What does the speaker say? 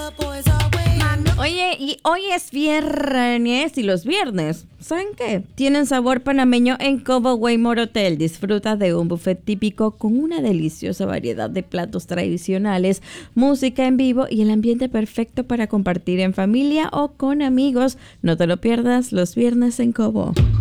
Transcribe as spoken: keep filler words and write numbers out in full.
Oye, y hoy es viernes y los viernes, ¿saben qué? Tienen sabor panameño en Cobo Way Motel. Disfruta de un buffet típico con una deliciosa variedad de platos tradicionales, música en vivo y el ambiente perfecto para compartir en familia o con amigos. No te lo pierdas los viernes en Cobo.